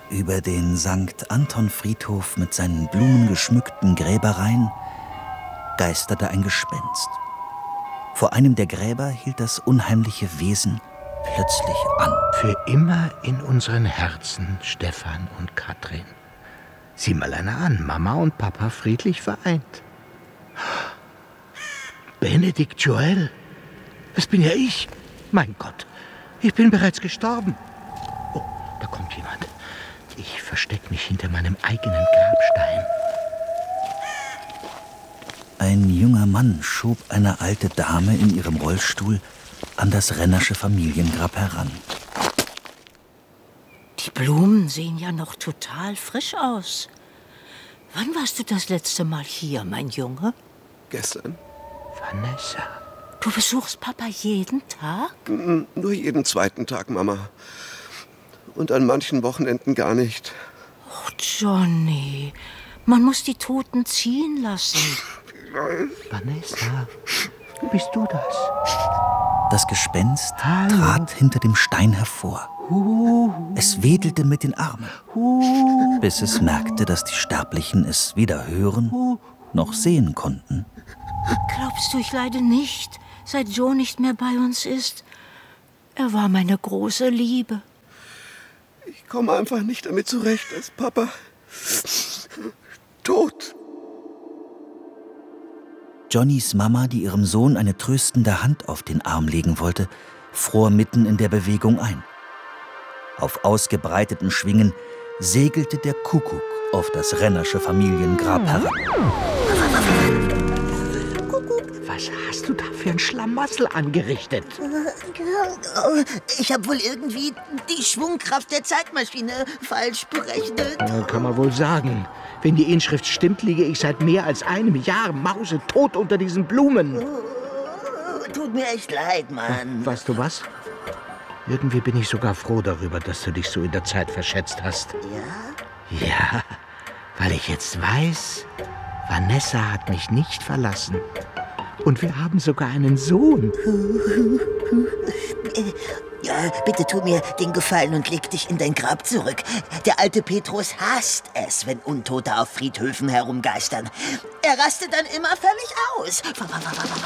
Über den St. Anton-Friedhof mit seinen blumengeschmückten Gräbereien geisterte ein Gespenst. Vor einem der Gräber hielt das unheimliche Wesen plötzlich an. Für immer in unseren Herzen, Stefan und Katrin. Sieh mal einer an, Mama und Papa friedlich vereint. Benedikt Joel, das bin ja ich. Mein Gott, ich bin bereits gestorben. Oh, da kommt jemand. Ich verstecke mich hinter meinem eigenen Grabstein. Ein junger Mann schob eine alte Dame in ihrem Rollstuhl an das Rennersche Familiengrab heran. Die Blumen sehen ja noch total frisch aus. Wann warst du das letzte Mal hier, mein Junge? Gestern. Vanessa. Du besuchst Papa jeden Tag? Nur jeden zweiten Tag, Mama. Und an manchen Wochenenden gar nicht. Oh, Johnny, man muss die Toten ziehen lassen. Vanessa, bist du das? Das Gespenst trat hinter dem Stein hervor. Es wedelte mit den Armen, bis es merkte, dass die Sterblichen es weder hören noch sehen konnten. Glaubst du, ich leide nicht, seit Joe nicht mehr bei uns ist? Er war meine große Liebe. Ich komme einfach nicht damit zurecht, dass Papa tot. Johnnys Mama, die ihrem Sohn eine tröstende Hand auf den Arm legen wollte, fror mitten in der Bewegung ein. Auf ausgebreiteten Schwingen segelte der Kuckuck auf das Rennersche Familiengrab heran. Was hast du da für ein Schlamassel angerichtet? Ich habe wohl irgendwie die Schwungkraft der Zeitmaschine falsch berechnet. Ja, kann man wohl sagen. Wenn die Inschrift stimmt, liege ich seit mehr als einem Jahr mausetot unter diesen Blumen. Tut mir echt leid, Mann. Weißt du was? Irgendwie bin ich sogar froh darüber, dass du dich so in der Zeit verschätzt hast. Ja? Ja, weil ich jetzt weiß, Vanessa hat mich nicht verlassen. Und wir haben sogar einen Sohn. Ja, bitte tu mir den Gefallen und leg dich in dein Grab zurück. Der alte Petrus hasst es, wenn Untote auf Friedhöfen herumgeistern. Er rastet dann immer völlig aus.